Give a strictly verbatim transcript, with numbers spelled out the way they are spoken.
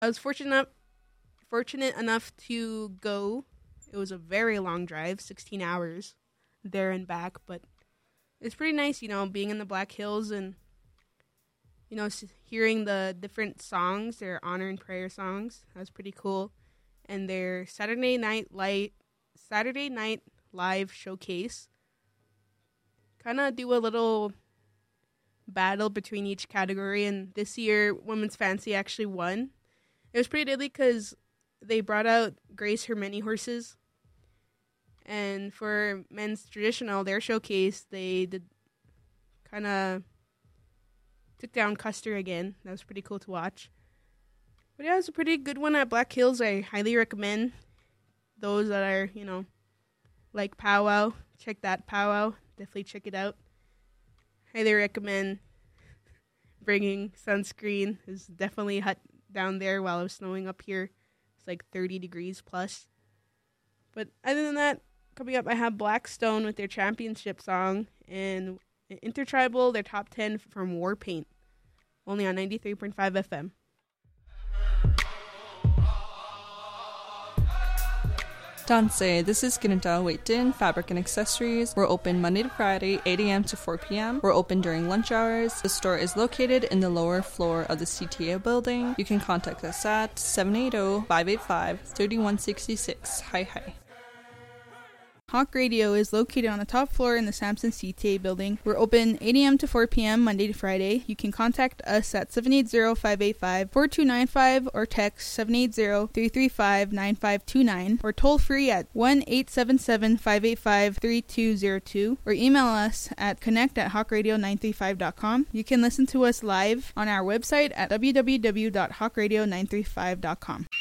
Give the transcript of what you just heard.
I was fortunate fortunate enough to go. It was a very long drive, sixteen hours there and back, but it's pretty nice, you know, being in the Black Hills and, you know, hearing the different songs, their honor and prayer songs. That was pretty cool. And their Saturday night light, Saturday night live showcase. Kind of do a little battle between each category, and this year Women's Fancy actually won. It was pretty deadly because they brought out Grace Her Many Horses. And for men's traditional, their showcase, they did kind of took down Custer again. That was pretty cool to watch. But yeah, it was a pretty good one at Black Hills. I highly recommend those that are, you know, like powwow. Check that powwow. Definitely check it out. Highly recommend bringing sunscreen. It's definitely hot down there while it was snowing up here. It's like thirty degrees plus. But other than that, coming up, I have Blackstone with their championship song, and Intertribal, their top ten from Warpaint, only on ninety-three point five F M. Danse, this is Ginita Waitin, Fabric and Accessories. We're open Monday to Friday, eight a.m. to four p.m. We're open during lunch hours. The store is located in the lower floor of the C T A building. You can contact us at seven eight zero, five eight five, three one six six. Hi, hi. Hawk Radio is located on the top floor in the Samson C T A building. We're open eight a.m. to four p.m. Monday to Friday. You can contact us at seven eight zero, five eight five, four two nine five or text seven eight zero, three three five, nine five two nine or toll free at one eight seven seven, five eight five, three two zero two or email us at connect at hawk radio nine three five dot com. You can listen to us live on our website at w w w dot hawk radio nine three five dot com.